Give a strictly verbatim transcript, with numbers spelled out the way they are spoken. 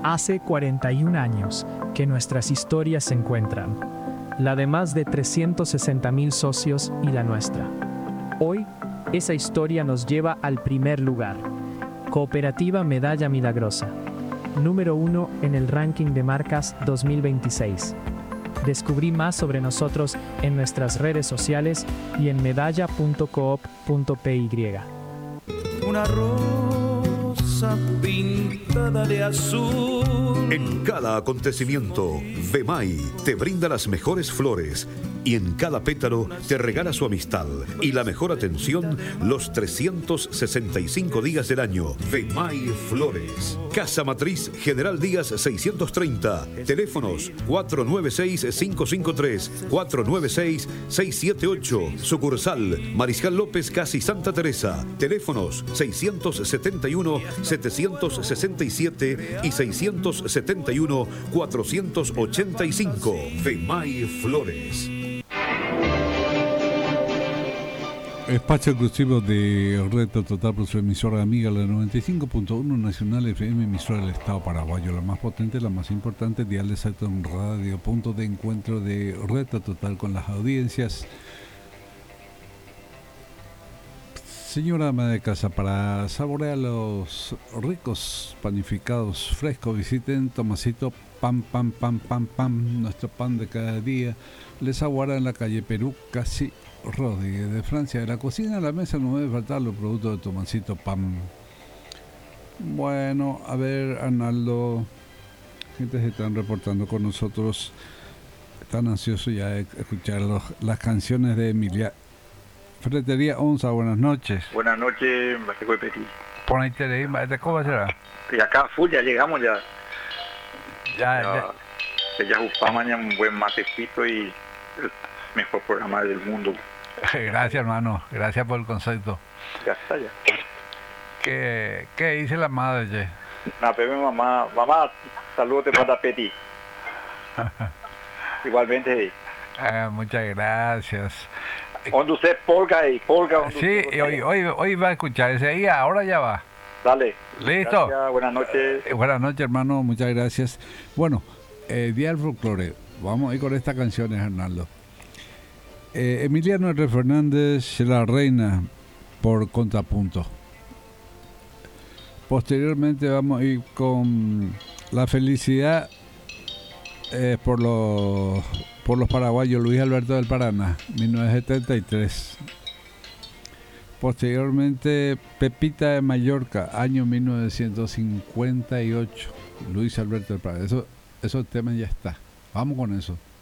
Hace cuarenta y un años que nuestras historias se encuentran, la de más de trescientos sesenta mil socios y la nuestra. Hoy, esa historia nos lleva al primer lugar. Cooperativa Medalla Milagrosa, número uno en el ranking de marcas dos mil veintiséis. Descubrí más sobre nosotros en nuestras redes sociales y en medalla punto coop punto py. Una rosa pintada de azul. En cada acontecimiento, V M A I te brinda las mejores flores y en cada pétalo te regala su amistad y la mejor atención los trescientos sesenta y cinco días del año. V M A I Flores. Casa Matriz General Díaz seiscientos treinta. Teléfonos cuatro nueve seis, cinco cinco tres, cuatro nueve seis, seis siete ocho. Sucursal Mariscal López Casi Santa Teresa. Teléfonos seiscientos setenta y uno, setecientos sesenta y siete y seiscientos setenta y uno, cuatrocientos ochenta y cinco. V M A I Flores. Espacio exclusivo de Reto Total por su emisora amiga, la noventa y cinco punto uno Nacional F M, emisora del Estado paraguayo, la más potente, la más importante, dial exacto en radio, punto de encuentro de Reto Total con las audiencias. Señora ama de casa, para saborear los ricos panificados frescos, visiten Tomasito Pan, Pan, Pan, Pan, Pan, nuestro pan de cada día. Les aguarda en la calle Perú, casi Rodríguez de Francia. De la cocina a la mesa no debe faltar los productos de Tomasito Pan. Bueno, a ver, Arnaldo, gente se están reportando con nosotros, están ansiosos ya de escuchar los, las canciones de Emilia. Ferretería Onza, buenas noches. Buenas noches, Mateco de Petit. Por ahí te leí, ¿cómo será? Y acá full, ya llegamos ya. Ya, ya. Ya, ya buscamos un buen matecito y el mejor programa del mundo. Gracias, hermano. Gracias por el concepto. Ya está, ya. ¿Qué, qué dice la madre? No, pero mamá, mamá, saludos para Petit. Igualmente. Ah, muchas gracias. Donde usted polga y polga. Sí, hoy, hoy, hoy va a escuchar ese ahí, ahora ya va. Dale. Listo. Gracias, buenas noches. Eh, buenas noches, hermano, muchas gracias. Bueno, eh, Día del Folclore, vamos a ir con estas canciones, Arnaldo. Eh, Emiliano R. Fernández, La Reina, por Contrapunto. Posteriormente vamos a ir con La Felicidad, eh, por los... por los paraguayos, Luis Alberto del Paraná, mil novecientos setenta y tres. Posteriormente, Pepita de Mallorca, año mil novecientos cincuenta y ocho, Luis Alberto del Paraná. Eso, esos temas ya está. Vamos con eso.